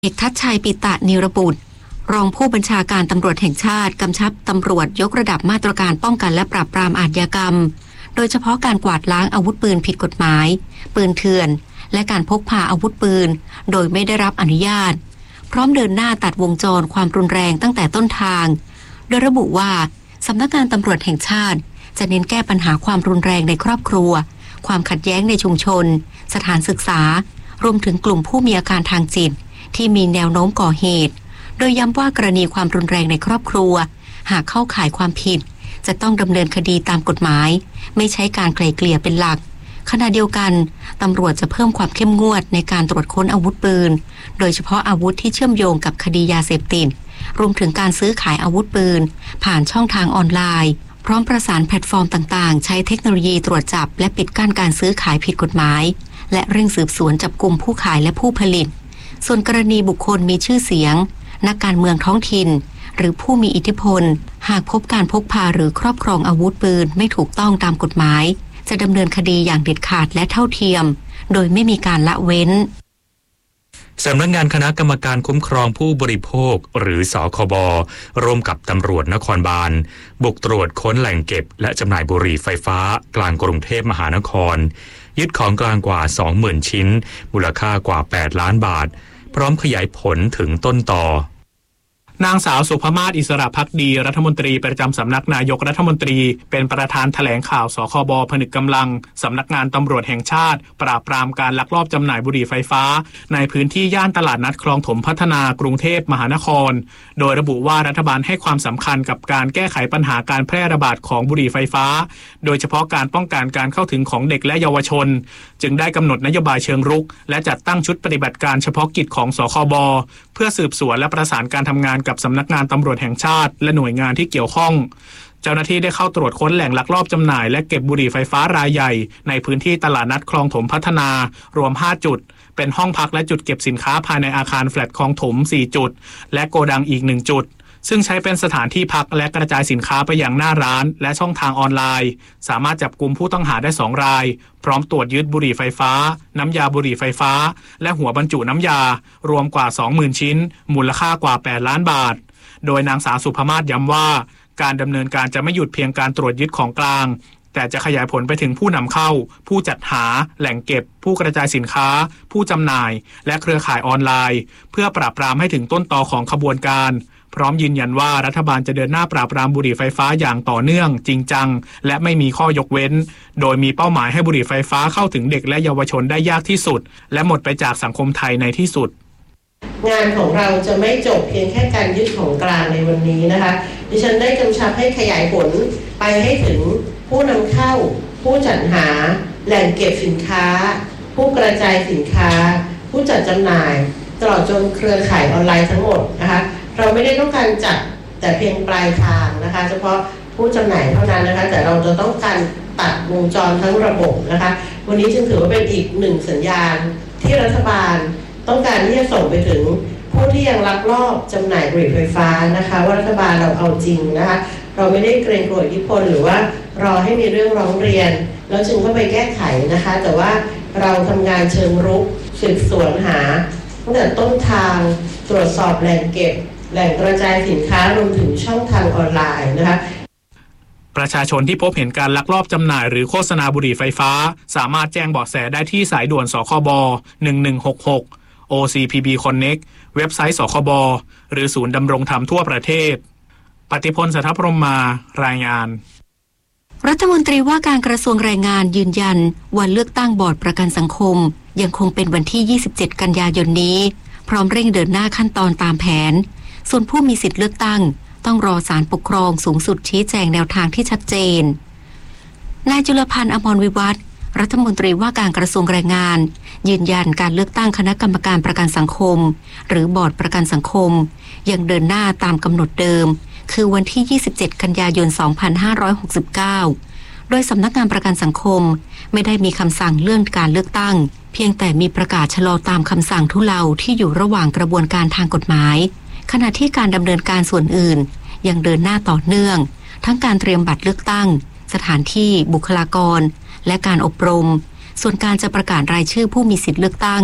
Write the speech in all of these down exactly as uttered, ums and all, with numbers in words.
เอกทัชชัยปิตะนิรบุตรรองผู้บัญชาการตำรวจแห่งชาติกำชับตำรวจยกระดับมาตรการป้องกันและปราบปรามอาชญากรรมโดยเฉพาะการกวาดล้างอาวุธปืนผิดกฎหมายปืนเถื่อนและการพกพาอาวุธปืนโดยไม่ได้รับอนุญาตพร้อมเดินหน้าตัดวงจรความรุนแรงตั้งแต่ต้นทางโดยระบุว่าสำนักงานตำรวจแห่งชาติจะเน้นแก้ปัญหาความรุนแรงในครอบครัวความขัดแย้งในชุมชนสถานศึกษารวมถึงกลุ่มผู้มีอาการทางจิตที่มีแนวโน้มก่อเหตุโดยย้ำว่ากรณีความรุนแรงในครอบครัวหากเข้าข่ายความผิดจะต้องดำเนินคดีตามกฎหมายไม่ใช้การไกล่เกลี่ยเป็นหลักขณะเดียวกันตำรวจจะเพิ่มความเข้มงวดในการตรวจค้นอาวุธปืนโดยเฉพาะอาวุธที่เชื่อมโยงกับคดียาเสพติดรวมถึงการซื้อขายอาวุธปืนผ่านช่องทางออนไลน์พร้อมประสานแพลตฟอร์มต่างๆใช้เทคโนโลยีตรวจจับและปิดกั้นการซื้อขายผิดกฎหมายและเร่งสืบสวนจับกุมผู้ขายและผู้ผลิตส่วนกรณีบุคคลมีชื่อเสียงนักการเมืองท้องถิ่นหรือผู้มีอิทธิพลหากพบการพกพาหรือครอบครองอาวุธปืนไม่ถูกต้องตามกฎหมายจะดำเนินคดีอย่างเด็ดขาดและเท่าเทียมโดยไม่มีการละเว้นสำนักงานคณะกรรมการคุ้มครองผู้บริโภคหรือสคบร่วมกับตำรวจนครบาลบุกตรวจค้นแหล่งเก็บและจำหน่ายบุหรี่ไฟฟ้ากลางกรุงเทพมหานครยึดของกลางกว่า สองหมื่น ชิ้นมูลค่ากว่าแปดล้านบาทพร้อมขยายผลถึงต้นต่อนางสาวสุภมาศอิสระภักดีรัฐมนตรีประจำสำนักนายกรัฐมนตรีเป็นประธานแถลงข่าวสคบผนึกกำลังสำนักงานตำรวจแห่งชาติปราบปรามการลักลอบจำหน่ายบุหรี่ไฟฟ้าในพื้นที่ย่านตลาดนัดคลองถมพัฒนากรุงเทพมหานครโดยระบุว่ารัฐบาลให้ความสำคัญกับการแก้ไขปัญหาการแพร่ระบาดของบุหรี่ไฟฟ้าโดยเฉพาะการป้องกันการเข้าถึงของเด็กและเยาวชนจึงได้กำหนดนโยบายเชิงรุกและจัดตั้งชุดปฏิบัติการเฉพาะกิจของสคบเพื่อสืบสวนและประสานการทำงานกับสำนักงานตำรวจแห่งชาติและหน่วยงานที่เกี่ยวข้องเจ้าหน้าที่ได้เข้าตรวจค้นแหล่งลักลอบจำหน่ายและเก็บบุหรี่ไฟฟ้ารายใหญ่ในพื้นที่ตลาดนัดคลองถมพัฒนารวมห้าจุดเป็นห้องพักและจุดเก็บสินค้าภายในอาคารแฟลตคลองถมสี่จุดและโกดังอีกหนึ่งจุดซึ่งใช้เป็นสถานที่พักและกระจายสินค้าไปยังหน้าร้านและช่องทางออนไลน์สามารถจับกุมผู้ต้องหาได้สองรายพร้อมตรวจยึดบุหรี่ไฟฟ้าน้ำยาบุหรี่ไฟฟ้าและหัวบรรจุน้ำยารวมกว่า สองหมื่น ชิ้นมูลค่ากว่าแปดล้านบาทโดยนางสาวสุภมาศย้ำว่าการดำเนินการจะไม่หยุดเพียงการตรวจยึดของกลางแต่จะขยายผลไปถึงผู้นำเข้าผู้จัดหาแหล่งเก็บผู้กระจายสินค้าผู้จำหน่ายและเครือข่ายออนไลน์เพื่อปราบปรามให้ถึงต้นตอของขบวนการพร้อมยืนยันว่ารัฐบาลจะเดินหน้าปราบปรามบุหรี่ไฟฟ้าอย่างต่อเนื่องจริงจังและไม่มีข้อยกเว้นโดยมีเป้าหมายให้บุหรี่ไฟฟ้าเข้าถึงเด็กและเยาวชนได้ยากที่สุดและหมดไปจากสังคมไทยในที่สุดงานของเราจะไม่จบเพียงแค่การยึดของกลางในวันนี้นะคะดิฉันได้กำชับให้ขยายผลไปให้ถึงผู้นำเข้าผู้จัดหาแหล่งเก็บสินค้าผู้กระจายสินค้าผู้จัดจำหน่ายตลอดจนเครือข่ายออนไลน์ทั้งหมดนะคะเราไม่ได้ต้องการจัดแต่เพียงปลายทางนะคะเฉพาะผู้จำหน่ายเท่านั้นนะคะแต่เราจะต้องการตัดวงจรทั้งระบบนะคะวันนี้จึงถือว่าเป็นอีกหนึ่งสัญญาณที่รัฐบาลต้องการที่จะส่งไปถึงผู้ที่ยังลักลอบจำหน่ายบุหรี่ไฟฟ้านะคะว่ารัฐบาลเราเอาจริงนะคะเราไม่ได้เกรงกลัวอิทธิพลหรือว่ารอให้มีเรื่องร้องเรียนแล้วจึงเข้าไปแก้ไขนะคะแต่ว่าเราทำงานเชิงรุกสืบสวนหาตั้งแต่ต้นทางตรวจสอบแหล่งเก็บแหล่งกระจายสินค้ารวมถึงช่องทางออนไลน์นะคะประชาชนที่พบเห็นการลักลอบจำหน่ายหรือโฆษณาบุหรี่ไฟฟ้าสามารถแจ้งเบาะแสได้ที่สายด่วนสคบหนึ่งหนึ่งหกหก โอ ซี พี บี Connect เว็บไซต์สคบหรือศูนย์ดำรงธรรมทั่วประเทศปฏิพล สัทธพรหมมารายงานรัฐมนตรีว่าการกระทรวงแรงงานยืนยันวันเลือกตั้งบอร์ดประกันสังคมยังคงเป็นวันที่ยี่สิบเจ็ดกันยายนนี้พร้อมเร่งเดินหน้าขั้นตอนตามแผนส่วนผู้มีสิทธิเลือกตั้งต้องรอศาลปกครองสูงสุดชี้แจงแนวทางที่ชัดเจนนายจุลพันธ์อมรวิวัฒน์รัฐมนตรีว่าการกระทรวงแรงงานยืนยันการเลือกตั้งคณะกรรมการประกันสังคมหรือบอร์ดประกันสังคมยังเดินหน้าตามกำหนดเดิมคือวันที่ยี่สิบเจ็ดกันยายนสองพันห้าร้อยหกสิบเก้าโดยสำนักงานประกันสังคมไม่ได้มีคำสั่งเลื่อนการเลือกตั้งเพียงแต่มีประกาศชะลอตามคำสั่งทุเลาที่อยู่ระหว่างกระบวนการทางกฎหมายขณะที่การดำเนินการส่วนอื่นยังเดินหน้าต่อเนื่องทั้งการเตรียมบัตรเลือกตั้งสถานที่บุคลากรและการอบรมส่วนการจะประกาศรายชื่อผู้มีสิทธิเลือกตั้ง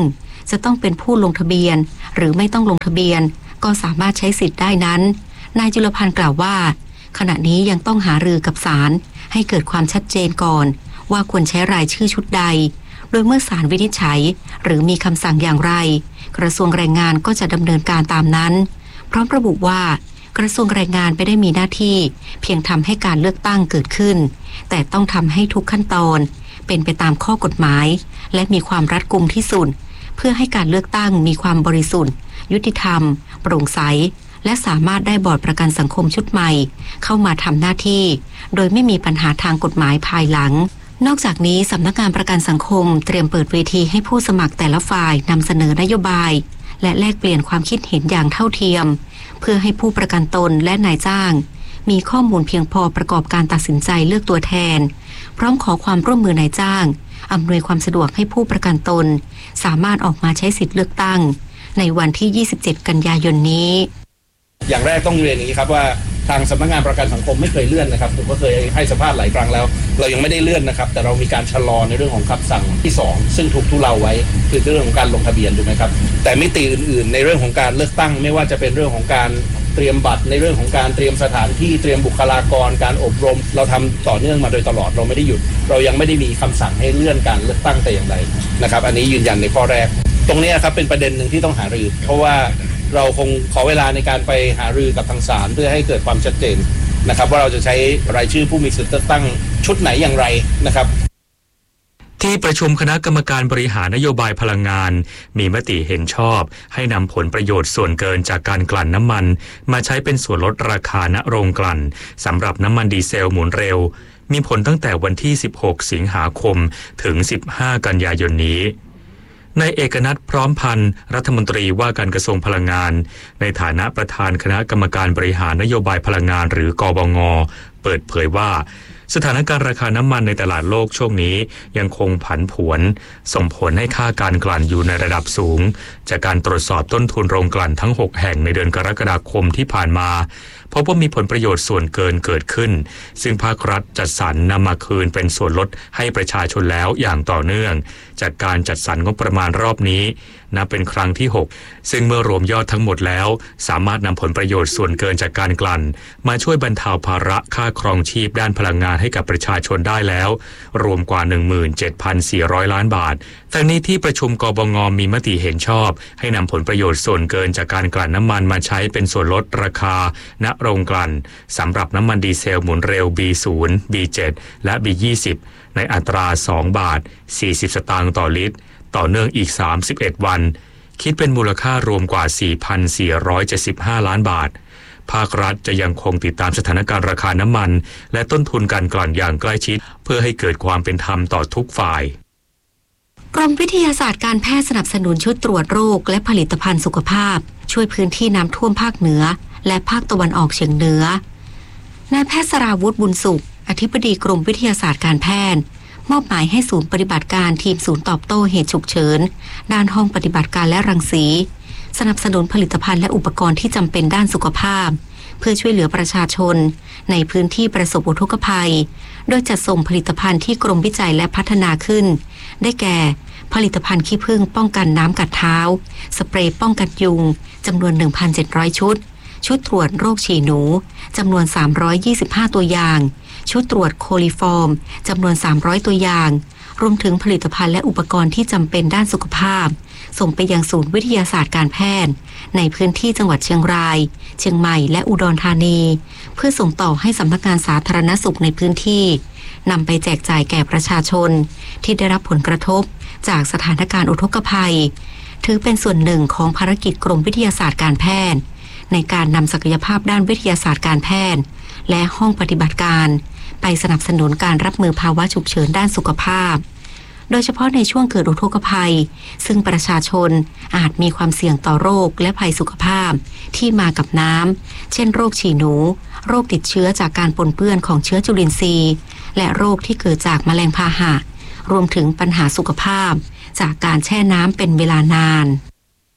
จะต้องเป็นผู้ลงทะเบียนหรือไม่ต้องลงทะเบียนก็สามารถใช้สิทธิ์ได้นั้นนายจุลพันธ์กล่าวว่าขณะนี้ยังต้องหารือกับศาลให้เกิดความชัดเจนก่อนว่าควรใช้รายชื่อชุดใดโดยเมื่อศาลวินิจฉัยหรือมีคำสั่งอย่างไรกระทรวงแรงงานก็จะดำเนินการตามนั้นพร้อมระบุว่ากระทรวงแรงงานไม่ได้มีหน้าที่เพียงทำให้การเลือกตั้งเกิดขึ้นแต่ต้องทำให้ทุกขั้นตอนเป็นไปตามข้อกฎหมายและมีความรัดกุมที่สุดเพื่อให้การเลือกตั้งมีความบริสุทธิ์ยุติธรรมโปร่งใสและสามารถได้บอร์ดประกันสังคมชุดใหม่เข้ามาทำหน้าที่โดยไม่มีปัญหาทางกฎหมายภายหลังนอกจากนี้สำนักงานประกันสังคมเตรียมเปิดเวทีให้ผู้สมัครแต่ละฝ่ายนำเสนอนโยบายและแลกเปลี่ยนความคิดเห็นอย่างเท่าเทียมเพื่อให้ผู้ประกันตนและนายจ้างมีข้อมูลเพียงพอประกอบการตัดสินใจเลือกตัวแทนพร้อมขอความร่วมมือนายจ้างอำนวยความสะดวกให้ผู้ประกันตนสามารถออกมาใช้สิทธิเลือกตั้งในวันที่ยี่สิบเจ็ดกันยายนนี้อย่างแรกต้องเรียนอย่างนี้ครับว่าทางสำนักงานประกันสังคมไม่เคยเลื่อนนะครับผมก็เคยให้สัมภาษณ์หลายครั้งแล้วเรายังไม่ได้เลื่อนนะครับแต่เรามีการชะลอในเรื่องของคำสั่งที่สองซึ่งถูกทุเลาไว้คือเรื่องของการลงทะเบียนถูกไหมครับแต่มิติอื่นๆในเรื่องของการเลือกตั้งไม่ว่าจะเป็นเรื่องของการเตรียมบัตรในเรื่องของการเตรียมสถานที่เตรียมบุคลากรการอบรมเราทำต่อเนื่องมาโดยตลอดเราไม่ได้หยุดเรายังไม่ได้มีคำสั่งให้เลื่อนการเลือกตั้งแต่อย่างใดนะครับอันนี้ยืนยันในข้อแรกตรงนี้ครับเป็นประเด็นหนึ่งที่ต้องหารือเพราะว่าเราคงขอเวลาในการไปหารือกับทางศาลเพื่อให้เกิดความชัดเจนนะครับว่าเราจะใช้รายชื่อผู้มีสิทธิ์เลือกตั้งชุดไหนอย่างไรนะครับที่ประชุมคณะกรรมการบริหารนโยบายพลังงานมีมติเห็นชอบให้นำผลประโยชน์ส่วนเกินจากการกลั่นน้ำมันมาใช้เป็นส่วนลดราคาณโรงกลั่นสำหรับน้ำมันดีเซลหมุนเร็วมีผลตั้งแต่วันที่สิบหกสิงหาคมถึงสิบห้ากันยายนนี้นายเอกนัทพร้อมพันธ์รัฐมนตรีว่าการกระทรวงพลังงานในฐานะประธานคณะกรรมการบริหารนโยบายพลังงานหรือกบง.เปิดเผยว่าสถานการณ์ราคาน้ำมันในตลาดโลกช่วงนี้ยังคงผันผวนส่งผลให้ค่าการกลั่นอยู่ในระดับสูงจากการตรวจสอบต้นทุนโรงกลั่นทั้งหกแห่งในเดือนกรกฎาคมที่ผ่านมาพบว่ามีผลประโยชน์ส่วนเกินเกิดขึ้นซึ่งภาครัฐจัดสรรนำมาคืนเป็นส่วนลดให้ประชาชนแล้วอย่างต่อเนื่องจากการจัดสรรงบประมาณรอบนี้นับเป็นครั้งที่หกซึ่งเมื่อรวมยอดทั้งหมดแล้วสามารถนำผลประโยชน์ส่วนเกินจากการกลั่นมาช่วยบรรเทาภาระค่าครองชีพด้านพลังงานให้กับประชาชนได้แล้วรวมกว่า หนึ่งหมื่นเจ็ดพันสี่ร้อย ล้านบาททั้งนี้ที่ประชุมกบง.มีมติเห็นชอบให้นำผลประโยชน์ส่วนเกินจากการกลั่นน้ำมันมาใช้เป็นส่วนลดราคาณโรงกลั่นสำหรับน้ำมันดีเซลหมุนเร็ว บี ศูนย์ บี เจ็ด และ บี ยี่สิบ ในอัตราสองบาทสี่สิบสตางค์ต่อลิตรต่อเนื่องอีกสามสิบเอ็ดวันคิดเป็นมูลค่ารวมกว่า สี่พันสี่ร้อยเจ็ดสิบห้า ล้านบาทภาครัฐจะยังคงติดตามสถานการณ์ราคาน้ำมันและต้นทุนการกลั่นอย่างใกล้ชิดเพื่อให้เกิดความเป็นธรรมต่อทุกฝ่ายกรมวิทยาศาสตร์การแพทย์สนับสนุนชุดตรวจโรคและผลิตภัณฑ์สุขภาพช่วยพื้นที่น้ำท่วมภาคเหนือและภาคตะวันออกเฉียงเหนือนายแพทย์สราวุฒิบุญสุขอธิบดีกรมวิทยาศาสตร์การแพทย์มอบหมายให้ศูนย์ปฏิบัติการทีมศูนย์ตอบโต้เหตุฉุกเฉินด้านห้องปฏิบัติการและรังสีสนับสนุนผลิตภัณฑ์และอุปกรณ์ที่จำเป็นด้านสุขภาพเพื่อช่วยเหลือประชาชนในพื้นที่ประสบอุทกภัยโดยจัดส่งผลิตภัณฑ์ที่กรมวิจัยและพัฒนาขึ้นได้แก่ผลิตภัณฑ์ขี้ผึ้งป้องกันน้ำกัดเท้าสเปรย์ป้องกันยุงจำนวน หนึ่งพันเจ็ดร้อย ชุดชุดตรวจโรคฉี่หนูจำนวนสามร้อยยี่สิบห้าตัวอย่างชุดตรวจโคลิฟอร์มจำนวนสามร้อยตัวอย่างรวมถึงผลิตภัณฑ์และอุปกรณ์ที่จำเป็นด้านสุขภาพส่งไปยังศูนย์วิทยาศาสตร์การแพทย์ในพื้นที่จังหวัดเชียงรายเชียงใหม่และอุดรธานีเพื่อส่งต่อให้สำนักงานสาธารณสุขในพื้นที่นำไปแจกจ่ายแก่ประชาชนที่ได้รับผลกระทบจากสถานการณ์อุทกภัยถือเป็นส่วนหนึ่งของภารกิจกรมวิทยาศาสตร์การแพทย์ในการนำศักยภาพด้านวิทยาศาสตร์การแพทย์และห้องปฏิบัติการไปสนับสนุนการรับมือภาวะฉุกเฉินด้านสุขภาพโดยเฉพาะในช่วงเกิดอุทกภัยซึ่งประชาชนอาจมีความเสี่ยงต่อโรคและภัยสุขภาพที่มากับน้ำเช่นโรคฉี่หนูโรคติดเชื้อจากการปนเปื้อนของเชื้อจุลินทรีย์และโรคที่เกิดจากแมลงพาหะรวมถึงปัญหาสุขภาพจากการแช่น้ำเป็นเวลานาน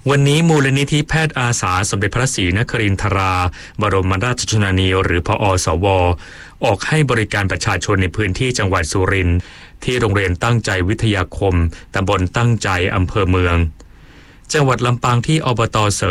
วันนี้มูลนิธิแพทย์อาสาสมเด็จพระศรีนครินทราบรมราชชนนีหรือพอสวออกให้บริการประชาชนในพื้นที่จังหวัดสุรินทร์ที่โรงเรียนตั้งใจวิทยาคมตำบลตั้งใจอำเภอเมืองจังหวัดลำปางที่อบต.เสริม